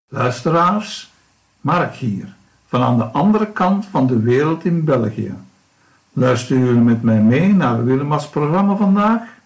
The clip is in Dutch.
Luisteraars, Mark hier, van aan de andere kant van de wereld in België. Luisteren jullie met mij mee naar Willemas programma vandaag?